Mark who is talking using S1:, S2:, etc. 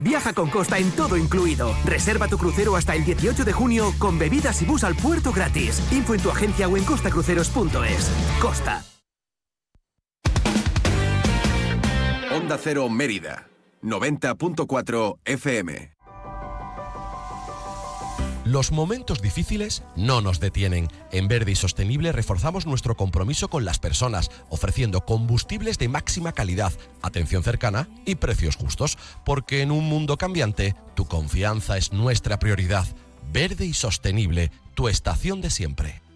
S1: Viaja con Costa en todo incluido. Reserva tu crucero hasta el 18 de junio con bebidas y bus al puerto gratis. Info en tu agencia o en costacruceros.es. Costa.
S2: Onda Cero Mérida, 90.4 FM.
S3: Los momentos difíciles no nos detienen. En Verde y Sostenible reforzamos nuestro compromiso con las personas, ofreciendo combustibles de máxima calidad, atención cercana y precios justos. Porque en un mundo cambiante, tu confianza es nuestra prioridad. Verde y Sostenible, tu estación de siempre.